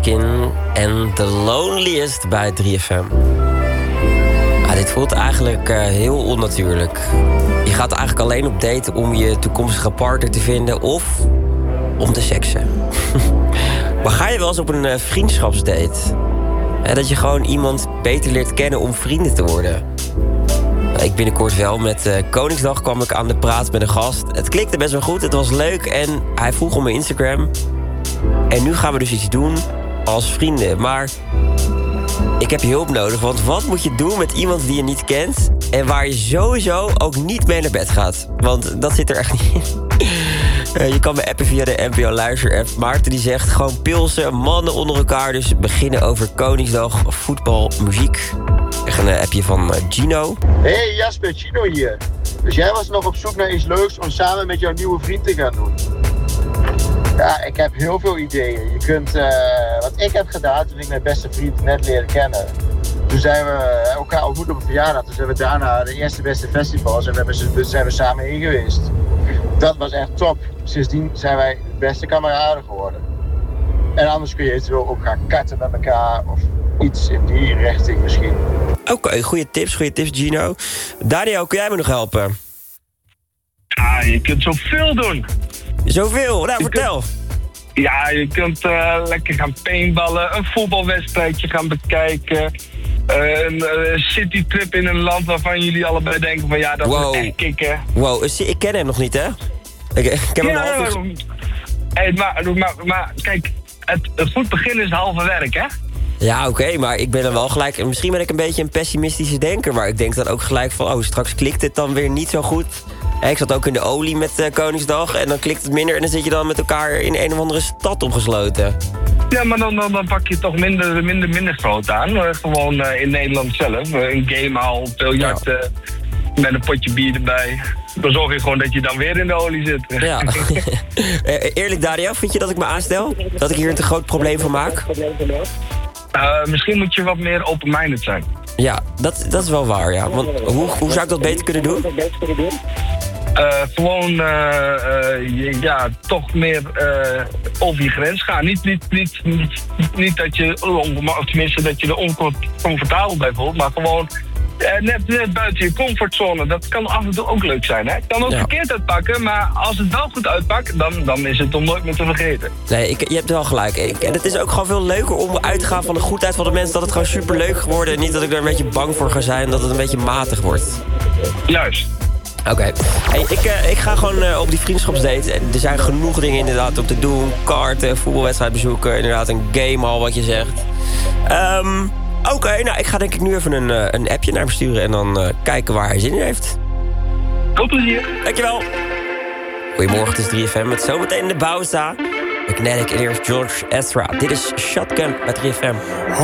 Måneskin en The Loneliest bij 3FM. Dit voelt eigenlijk heel onnatuurlijk. Je gaat eigenlijk alleen op date om je toekomstige partner te vinden of om te seksen. Maar ga je wel eens op een vriendschapsdate? Dat je gewoon iemand beter leert kennen om vrienden te worden. Ik binnenkort wel. Met Koningsdag kwam ik aan de praat met een gast. Het klikte best wel goed, het was leuk en hij vroeg om mijn Instagram. En nu gaan we dus iets doen als vrienden. Maar ik heb je hulp nodig, want wat moet je doen met iemand die je niet kent en waar je sowieso ook niet mee naar bed gaat? Want dat zit er echt niet in. Je kan me appen via de NPO Luister-app. Maarten die zegt gewoon pilsen, mannen onder elkaar. Dus beginnen over Koningsdag, voetbal, muziek. Echt een appje van Gino. Hey Jasper, Gino hier. Dus jij was nog op zoek naar iets leuks om samen met jouw nieuwe vriend te gaan doen? Ja, ik heb heel veel ideeën. Je kunt, wat ik heb gedaan toen ik mijn beste vriend net leerde kennen. Toen zijn we elkaar ontmoet op een verjaardag. Toen zijn we daarna de eerste beste festivals en zijn we samen heen geweest. Dat was echt top. Sindsdien zijn wij de beste kameraden geworden. En anders kun je eventueel ook gaan katten met elkaar of iets in die richting misschien. Oké, goede tips Gino. Daniel, kun jij me nog helpen? Ja, je kunt zoveel doen. Zoveel? Nou, vertel. Je kunt lekker gaan paintballen, een voetbalwedstrijdje gaan bekijken. Een citytrip in een land waarvan jullie allebei denken van ja, dat is echt kicken. Wow, ik ken hem nog niet, hè? Ik heb hem half... Maar kijk, het goed begin is het halve werk, hè? Ja, oké, maar ik ben dan wel gelijk... Misschien ben ik een beetje een pessimistische denker, maar ik denk dan ook gelijk van... straks klikt het dan weer niet zo goed. Ik zat ook in de olie met Koningsdag en dan klikt het minder... en dan zit je dan met elkaar in een of andere stad opgesloten. Ja, maar dan pak je toch minder groot aan. Gewoon in Nederland zelf. Een gamehal, biljart, met een potje bier erbij. Dan zorg je gewoon dat je dan weer in de olie zit. Ja. Eerlijk, Dario, vind je dat ik me aanstel? Dat ik hier een te groot probleem van maak? Misschien moet je wat meer open-minded zijn. Ja, dat is wel waar, ja. Want hoe zou ik dat beter kunnen doen? Gewoon toch meer over je grens gaan. Niet dat je, of tenminste dat je er oncomfortabel bij voelt, maar gewoon net buiten je comfortzone. Dat kan af en toe ook leuk zijn, hè? Het kan ook verkeerd uitpakken, maar als het wel goed uitpakt, dan is het om nooit meer te vergeten. Nee, je hebt wel gelijk. En het is ook gewoon veel leuker om uit te gaan van de goedheid van de mensen, dat het gewoon superleuk geworden en niet dat ik er een beetje bang voor ga zijn, dat het een beetje matig wordt. Juist. Oké. Hey, ik ga gewoon op die vriendschapsdate. Er zijn genoeg dingen inderdaad om te doen. Kaarten, voetbalwedstrijd bezoeken. Inderdaad een gamehall, wat je zegt. Oké, nou ik ga denk ik nu even een appje naar hem sturen... en dan kijken waar hij zin in heeft. Veel plezier. Dankjewel. Goedemorgen, het is 3FM met zometeen de Bauza. Magnetic en eerst George Ezra. Dit is Shotgun met 3FM.